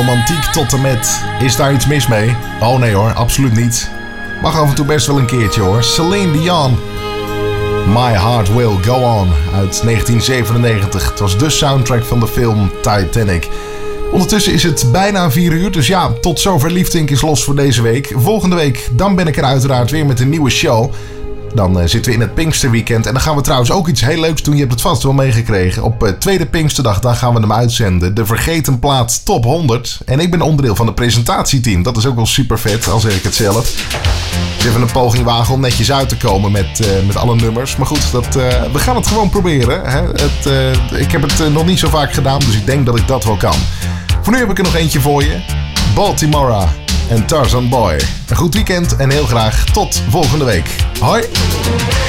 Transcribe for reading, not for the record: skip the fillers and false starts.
romantiek tot en met... Is daar iets mis mee? Oh nee hoor, absoluut niet. Mag af en toe best wel een keertje hoor. Celine Dion. My Heart Will Go On uit 1997. Het was de soundtrack van de film Titanic. Ondertussen is het bijna 4 uur, dus ja, tot zover Liefdink is los voor deze week. Volgende week, dan ben ik er uiteraard weer met een nieuwe show. Dan zitten we in het Pinksterweekend en dan gaan we trouwens ook iets heel leuks doen. Je hebt het vast wel meegekregen. Op tweede Pinksterdag, dan gaan we hem uitzenden. De Vergeten Plaat Top 100. En ik ben onderdeel van het presentatieteam. Dat is ook wel super vet, al zeg ik het zelf. Dus even een poging wagen om netjes uit te komen met alle nummers. Maar goed, we gaan het gewoon proberen. Hè? Ik heb het nog niet zo vaak gedaan, dus ik denk dat ik dat wel kan. Voor nu heb ik er nog eentje voor je. Baltimora en Tarzan Boy. Een goed weekend en heel graag tot volgende week. Hoi!